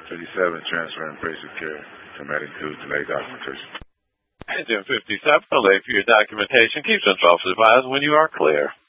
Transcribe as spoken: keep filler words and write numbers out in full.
fifty-seven, transferring basic care, traumatic to delayed documentation. Engine fifty-seven, delay for your documentation. Keep central office advised when you are clear.